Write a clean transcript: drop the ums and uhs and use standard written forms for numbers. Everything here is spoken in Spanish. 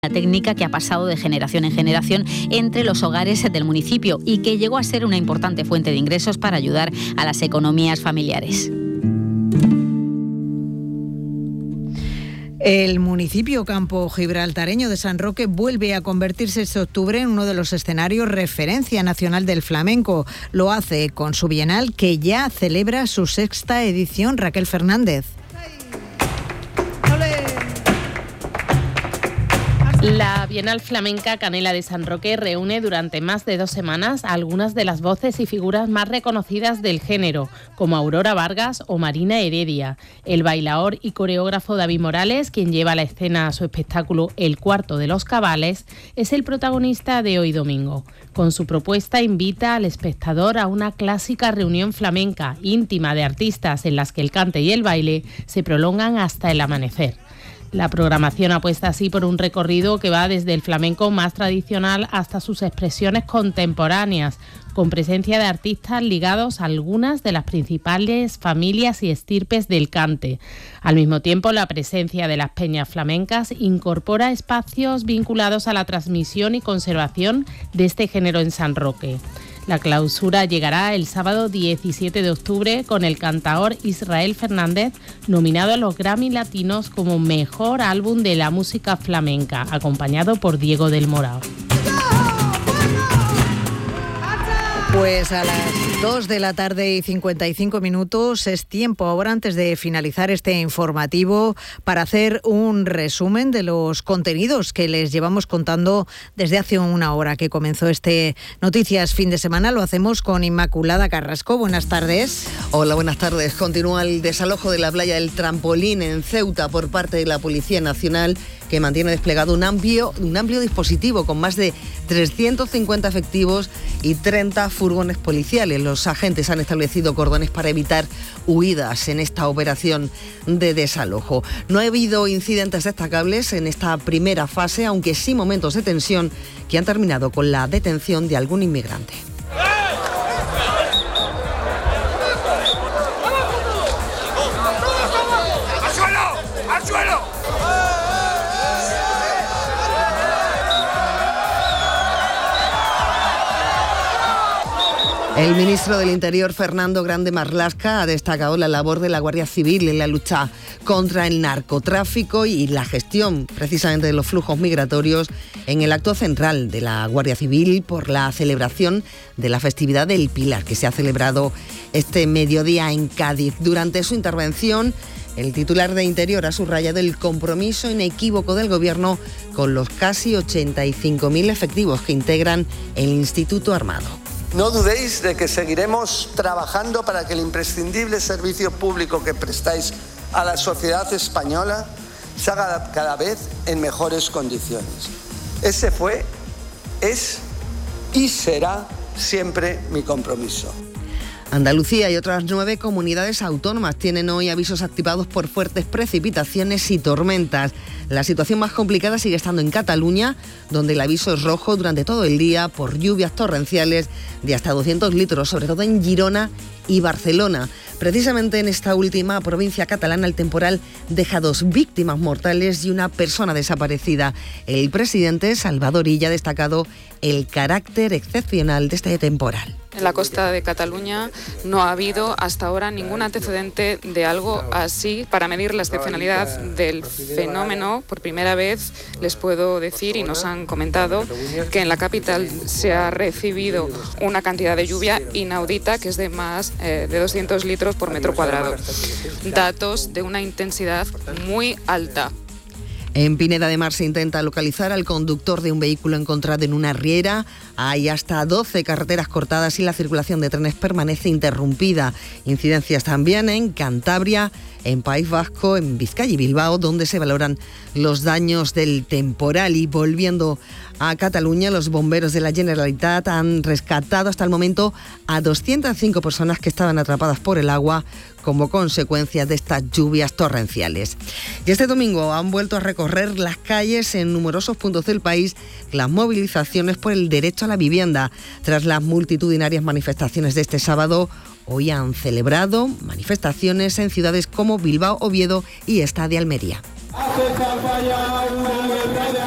Una técnica que ha pasado de generación en generación entre los hogares del municipio y que llegó a ser una importante fuente de ingresos para ayudar a las economías familiares. El municipio campo-gibraltareño de San Roque vuelve a convertirse este octubre en uno de los escenarios referencia nacional del flamenco. Lo hace con su bienal, que ya celebra su 6ª edición. Raquel Fernández. La Bienal Flamenca Canela de San Roque reúne durante más de 2 semanas a algunas de las voces y figuras más reconocidas del género, como Aurora Vargas o Marina Heredia. El bailaor y coreógrafo David Morales, quien lleva a la escena a su espectáculo El Cuarto de los Cabales, es el protagonista de hoy domingo. Con su propuesta invita al espectador a una clásica reunión flamenca íntima de artistas en las que el cante y el baile se prolongan hasta el amanecer. La programación apuesta así por un recorrido que va desde el flamenco más tradicional hasta sus expresiones contemporáneas, con presencia de artistas ligados a algunas de las principales familias y estirpes del cante. Al mismo tiempo, la presencia de las peñas flamencas incorpora espacios vinculados a la transmisión y conservación de este género en San Roque. La clausura llegará el sábado 17 de octubre con el cantaor Israel Fernández, nominado a los Grammy Latinos como Mejor Álbum de la Música Flamenca, acompañado por Diego del Morao. Pues a las 2 de la tarde y 55 minutos es tiempo ahora, antes de finalizar este informativo, para hacer un resumen de los contenidos que les llevamos contando desde hace una hora que comenzó este Noticias Fin de Semana. Lo hacemos con Inmaculada Carrasco. Buenas tardes. Hola, buenas tardes. Continúa el desalojo de la playa del Trampolín en Ceuta por parte de la Policía Nacional, que mantiene desplegado un amplio dispositivo con más de 350 efectivos y 30 furgones policiales. Los agentes han establecido cordones para evitar huidas en esta operación de desalojo. No ha habido incidentes destacables en esta primera fase, aunque sí momentos de tensión que han terminado con la detención de algún inmigrante. ¡Al suelo! El ministro del Interior, Fernando Grande Marlaska, ha destacado la labor de la Guardia Civil en la lucha contra el narcotráfico y la gestión precisamente de los flujos migratorios en el acto central de la Guardia Civil por la celebración de la festividad del Pilar, que se ha celebrado este mediodía en Cádiz. Durante su intervención, el titular de Interior ha subrayado el compromiso inequívoco del Gobierno con los casi 85.000 efectivos que integran el Instituto Armado. No dudéis de que seguiremos trabajando para que el imprescindible servicio público que prestáis a la sociedad española se haga cada vez en mejores condiciones. Ese fue, es y será siempre mi compromiso. Andalucía y otras 9 comunidades autónomas tienen hoy avisos activados por fuertes precipitaciones y tormentas. La situación más complicada sigue estando en Cataluña, donde el aviso es rojo durante todo el día por lluvias torrenciales de hasta 200 litros, sobre todo en Girona y Barcelona. Precisamente en esta última provincia catalana, el temporal deja 2 víctimas mortales y una persona desaparecida. El presidente Salvador Illa ha destacado el carácter excepcional de este temporal. En la costa de Cataluña no ha habido hasta ahora ningún antecedente de algo así. Para medir la excepcionalidad del fenómeno, por primera vez les puedo decir, y nos han comentado, que en la capital se ha recibido una cantidad de lluvia inaudita, que es de más de 200 litros por metro cuadrado. Datos de una intensidad muy alta. En Pineda de Mar se intenta localizar al conductor de un vehículo encontrado en una riera. Hay hasta 12 carreteras cortadas y la circulación de trenes permanece interrumpida. Incidencias también en Cantabria, en País Vasco, en Vizcaya y Bilbao, donde se valoran los daños del temporal. Y volviendo a Cataluña, los bomberos de la Generalitat han rescatado hasta el momento a 205 personas que estaban atrapadas por el agua como consecuencia de estas lluvias torrenciales. Y este domingo han vuelto a recorrer las calles en numerosos puntos del país las movilizaciones por el derecho a la vivienda. Tras las multitudinarias manifestaciones de este sábado, hoy han celebrado manifestaciones en ciudades como Bilbao, Oviedo y Esta de Almería. Hace falta ya una verdadera